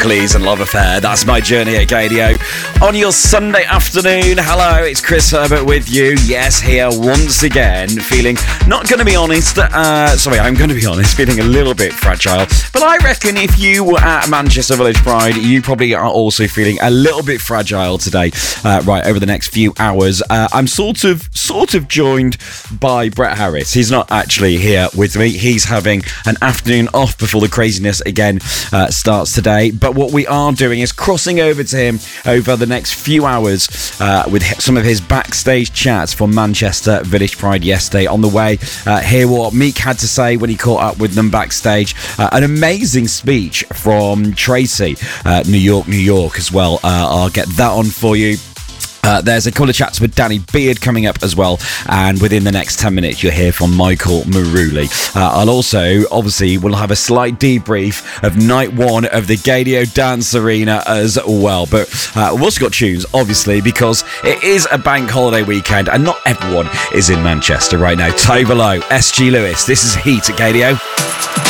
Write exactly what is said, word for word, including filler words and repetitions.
Hercules and Love Affair. That's my journey at Gadio. On your Sunday afternoon, hello, it's Chris Herbert with you. Yes, here once again, feeling, not going to be honest, uh, sorry, I'm going to be honest, feeling a little bit fragile. But I reckon if you were at Manchester Village Pride, you probably are also feeling a little bit fragile today, uh, right, over the next few hours. Uh, I'm sort of, sort of joined by Brett Harris. He's not actually here with me. He's having an afternoon off before the craziness again uh, starts today. But what we are doing is crossing over to him over the next few hours uh, with some of his backstage chats from Manchester Village Pride yesterday. On the way, uh, hear what Meek had to say when he caught up with them backstage. Uh, an amazing speech from Tracy, uh, New York, New York as well. Uh, I'll get that on for you. Uh, there's a couple of chats with Danny Beard coming up as well, and within the next ten minutes you'll hear from Michael Maruli. Uh, I'll also, obviously, we'll have a slight debrief of night one of the Gadio Dance Arena as well. But uh, we've also got tunes, obviously, because it is a bank holiday weekend and not everyone is in Manchester right now. Toe Below, S G Lewis, this is Heat at Gadio.